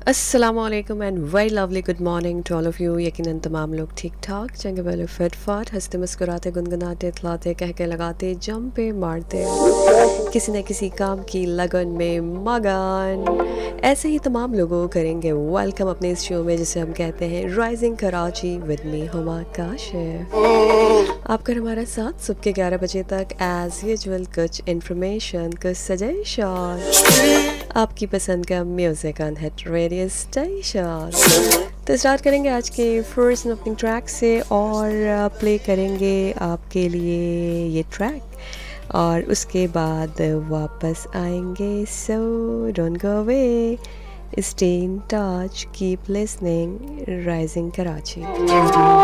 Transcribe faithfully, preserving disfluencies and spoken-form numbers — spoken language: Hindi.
अस्सलामुअलैकुम and very lovely good morning to all of you. यकीनन तमाम लोग ठीक ठाक, चंगे भले फिट फाट, हंसते मुस्कुराते गुनगुनाते इतलाते कह के लगाते जम पे मारते, किसी न किसी काम की लगन में मगन। ऐसे ही तमाम लोगों को करेंगे वेलकम अपने इस शो में जिसे हम कहते हैं rising Karachi with me Huma Kashif. आपका हमारा साथ सुबह के ग्यारह बजे तक एज यूजुअल कुछ इन्फॉर्मेशन, कुछ सजेशन, आपकी पसंद का music on hit radio station. तो स्टार्ट करेंगे आज के फर्स्ट ओपनिंग ट्रैक से और प्ले करेंगे आपके लिए ये ट्रैक और उसके बाद वापस आएंगे। So don't go away, stay in touch, keep listening rising Karachi.